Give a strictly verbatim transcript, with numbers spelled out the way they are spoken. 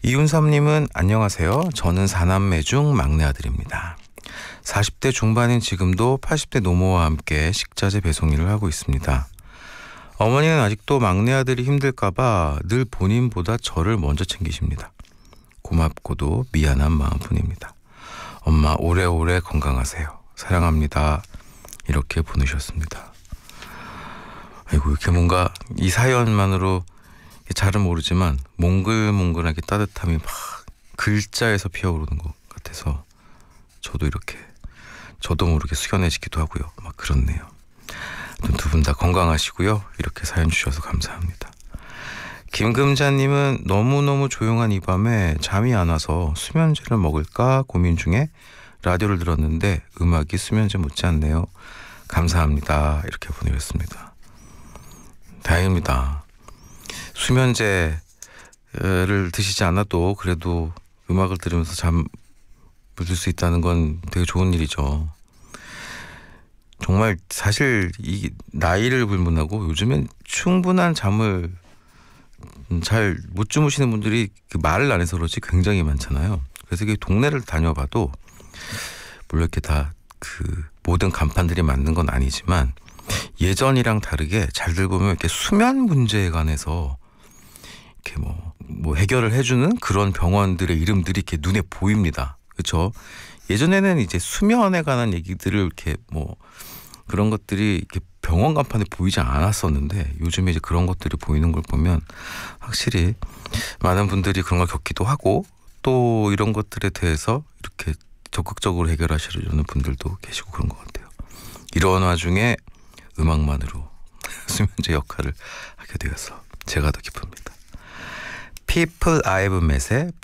이윤삼님은 안녕하세요. 저는 사남매 중 막내 아들입니다. 사십 대 중반인 지금도 팔십 대 노모와 함께 식자재 배송 일을 하고 있습니다. 어머니는 아직도 막내 아들이 힘들까봐 늘 본인보다 저를 먼저 챙기십니다. 고맙고도 미안한 마음뿐입니다. 엄마 오래오래 건강하세요. 사랑합니다. 이렇게 보내셨습니다. 아이고, 이렇게 뭔가 이 사연만으로 잘은 모르지만 몽글몽글하게 따뜻함이 막 글자에서 피어오르는 것 같아서 저도 이렇게 저도 모르게 숙연해지기도 하고요. 막 그렇네요. 두 분 다 건강하시고요. 이렇게 사연 주셔서 감사합니다. 김금자님은 너무너무 조용한 이 밤에 잠이 안 와서 수면제를 먹을까 고민 중에 라디오를 들었는데 음악이 수면제 못지않네요. 감사합니다. 이렇게 보내셨습니다. 다행입니다. 수면제를 드시지 않아도 그래도 음악을 들으면서 잠 들 수 있다는 건 되게 좋은 일이죠. 정말 사실 이 나이를 불문하고 요즘엔 충분한 잠을 잘 못 주무시는 분들이 그 말을 안 해서 그렇지 굉장히 많잖아요. 그래서 그 동네를 다녀봐도 물론 이렇게 다 그 모든 간판들이 맞는 건 아니지만 예전이랑 다르게 잘들 보면 이렇게 수면 문제에 관해서 이렇게 뭐, 뭐 해결을 해주는 그런 병원들의 이름들이 이렇게 눈에 보입니다. 그렇죠? 예전에는 이제 수면에 관한 얘기들을 이렇게 뭐 그런 것들이 이렇게 병원 간판에 보이지 않았었는데 요즘에 이제 그런 것들이 보이는 걸 보면 확실히 많은 분들이 그런 걸 겪기도 하고 또 이런 것들에 대해서 이렇게 적극적으로 해결하시려는 분들도 계시고 그런 것 같아요. 이런 와중에 음악만으로 수면제 역할을 하게 되어서 제가 더 기쁩니다. People I've Met의